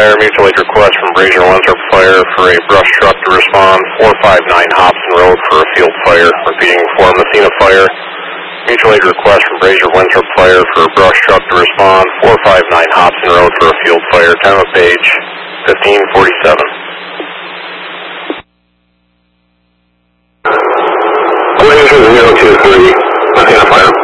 Fire, mutual aid request from Brazier Winthrop Fire for a brush truck to respond, 459 Hobson Road for a field fire. Repeating for Messina Fire, mutual aid request from Brazier Winthrop Fire for a brush truck to respond, 459 Hobson Road for a field fire. Time of page 1547. Brazier 023, Messina Fire.